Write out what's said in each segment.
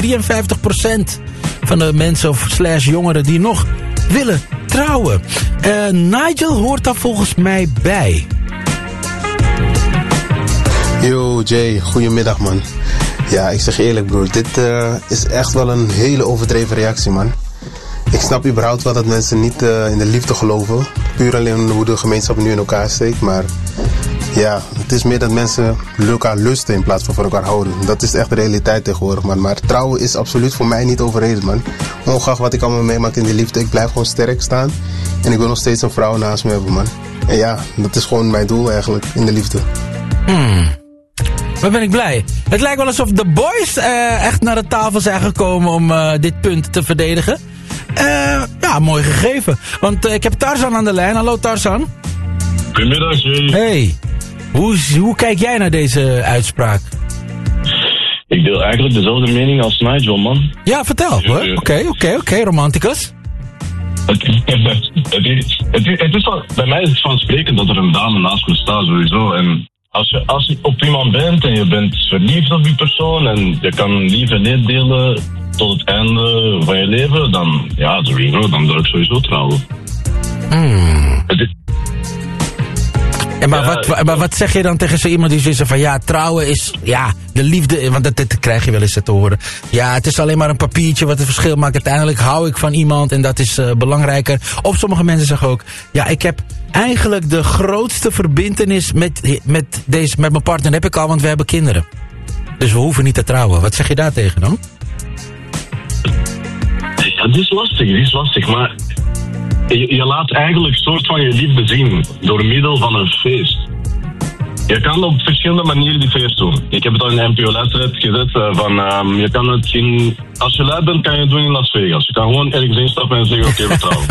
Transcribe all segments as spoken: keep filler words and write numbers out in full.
drieënvijftig procent van de mensen of slash jongeren die nog willen trouwen. Uh, Nigel hoort daar volgens mij bij. Yo Jay, goedemiddag man. Ja, ik zeg eerlijk broer, dit uh, is echt wel een hele overdreven reactie man. Ik snap überhaupt wel dat mensen niet uh, in de liefde geloven. Puur alleen hoe de gemeenschap nu in elkaar steekt. Maar ja, het is meer dat mensen elkaar lusten in plaats van voor elkaar houden. Dat is echt de realiteit tegenwoordig man. Maar trouwen is absoluut voor mij niet overreden man. Ongeacht wat ik allemaal meemaak in de liefde, ik blijf gewoon sterk staan. En ik wil nog steeds een vrouw naast me hebben man. En ja, dat is gewoon mijn doel eigenlijk in de liefde. Hmm. Wat ben ik blij. Het lijkt wel alsof de boys uh, echt naar de tafel zijn gekomen om uh, dit punt te verdedigen. Uh, ja, mooi gegeven. Want uh, ik heb Tarzan aan de lijn. Hallo Tarzan. Goedemiddag Jay. Hey, hoe, hoe kijk jij naar deze uitspraak? Ik deel eigenlijk dezelfde mening als Nigel, man. Ja, vertel. Oké, oké, oké, romanticus. Het, het, het, het, het is van, bij mij is het vanzelfsprekend dat er een dame naast me staat sowieso. En als je, als je op iemand bent en je bent verliefd op die persoon en je kan lief en leed delen tot het einde van je leven, dan ja, sowieso, dan zou ik sowieso trouwen. Hmm. Het, En maar, ja, wat, maar wat zeg je dan tegen zo iemand die zegt van ja, trouwen is, ja, de liefde, want dat, dat krijg je wel eens te horen. Ja, het is alleen maar een papiertje wat het verschil maakt. Uiteindelijk hou ik van iemand en dat is uh, belangrijker. Of sommige mensen zeggen ook, ja, ik heb eigenlijk de grootste verbintenis met, met, deze, met mijn partner heb ik al, want we hebben kinderen. Dus we hoeven niet te trouwen. Wat zeg je daar tegen dan? Ja, dit is lastig, dit is lastig, maar je, je laat eigenlijk een soort van je liefde zien door middel van een feest. Je kan op verschillende manieren die feest doen. Ik heb het al in de N P O-wedstrijd gezet. Uh, van, um, je kan het in, als je lui bent, kan je het doen in Las Vegas. Je kan gewoon ergens instappen en zeggen, oké, okay, we trouwen.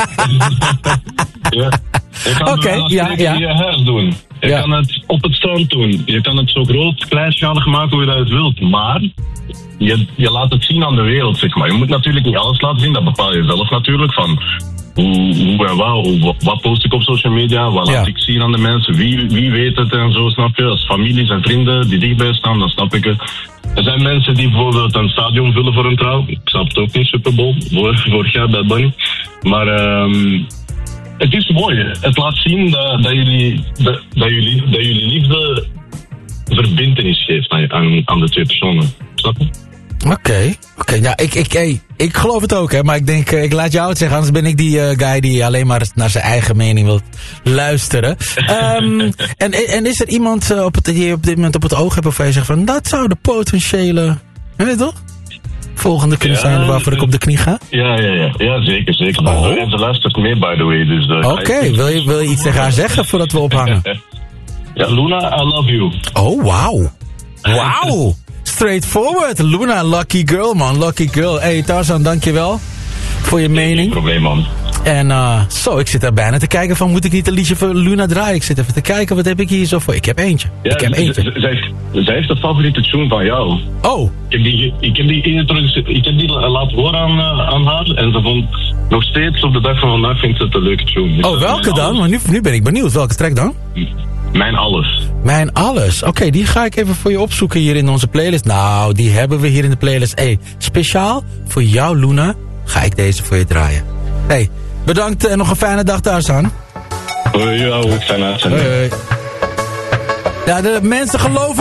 ja. Je kan okay, het ja, ja. in je huis doen. Je ja. kan het op het strand doen. Je kan het zo groot, kleinschalig maken hoe je dat wilt. Maar je, je laat het zien aan de wereld, zeg maar. Je moet natuurlijk niet alles laten zien. Dat bepaal je zelf natuurlijk. Van hoe, hoe en wat, hoe, wat post ik op social media, wat laat ja. ik zien aan de mensen, wie, wie weet het en zo, snap je? Als families en vrienden die dichtbij staan, dan snap ik het. Er zijn mensen die bijvoorbeeld een stadion vullen voor een trouw. Ik snap het ook niet, Super Bowl, vorig jaar bij Bunny. Maar um, het is mooi. Het laat zien dat, dat, jullie, dat, dat, jullie, dat jullie liefde verbintenis geeft aan, aan, aan de twee personen. Snap je? Oké, okay, oké. Okay. Ja, ik, ik, hey, ik geloof het ook, hè. Maar ik denk, ik laat jou het zeggen. Anders ben ik die uh, guy die alleen maar naar zijn eigen mening wil luisteren. Um, en, en is er iemand uh, op het, die je op dit moment op het oog hebt waarvan je zegt van, dat zou de potentiële, weet je toch? Volgende kunnen ja, zijn waarvoor ik op de knie ga? Ja, ja, ja. Ja, zeker, zeker. Oh. En ze luistert mee, by the way. Dus, uh, Oké, okay. wil, je, wil je iets tegen haar zeggen voordat we ophangen? Ja, Luna, I love you. Oh, wauw. Wauw. Straightforward. Luna, lucky girl, man. Lucky girl. Hey, Tarzan, dankjewel voor je mening. Geen probleem, man. En uh, zo, ik zit daar bijna te kijken van, moet ik niet een liedje voor Luna draaien? Ik zit even te kijken, wat heb ik hier zo voor? Ik heb eentje. Ja, ik heb eentje. Z- z- zij, heeft, zij heeft de favoriete tune van jou. Oh. Ik heb die, ik heb die, ik heb die laten horen aan, uh, aan haar. En ze vond nog steeds op de dag van vandaag vindt ze het een leuke tune. Dus oh, welke dan? Maar nu, nu ben ik benieuwd. Welke track dan? Mijn alles. Mijn alles. Oké, okay, die ga ik even voor je opzoeken hier in onze playlist. Nou, die hebben we hier in de playlist. Hey, speciaal voor jou, Luna, ga ik deze voor je draaien. Hey, bedankt en nog een fijne dag, Tarzan. Hoi, jou ook fijne uitzending. Hoi, hoi. Ja, de mensen geloven